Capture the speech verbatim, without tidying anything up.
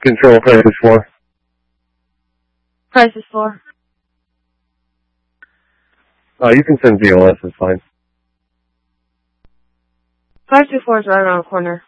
Control price is four. Price is four. Uh, you can send V O S, it's fine. five two four is right around the corner.